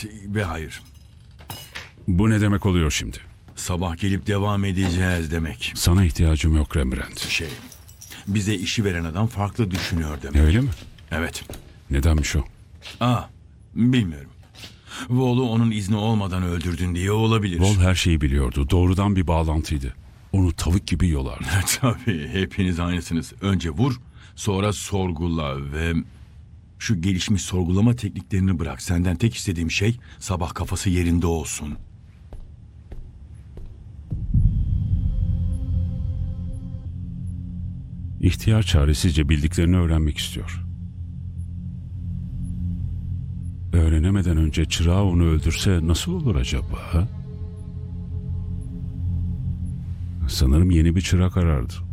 ve hayır. Bu ne demek oluyor şimdi? Sabah gelip devam edeceğiz demek. Sana ihtiyacım yok Rembrandt. Bize işi veren adam farklı düşünüyor demek. Öyle mi? Evet. Nedenmiş o? Bilmiyorum. Vol'u onun izni olmadan öldürdün diye olabilir. Vol her şeyi biliyordu. Doğrudan bir bağlantıydı. Onu tavuk gibi yolardı. Tabii, hepiniz aynısınız. Önce vur, sonra sorgula ve şu gelişmiş sorgulama tekniklerini bırak. Senden tek istediğim şey sabah kafası yerinde olsun. İhtiyar çaresizce bildiklerini öğrenmek istiyor. Öğrenemeden önce çırağı onu öldürse nasıl olur acaba? Ha? Sanırım yeni bir çırak arardı.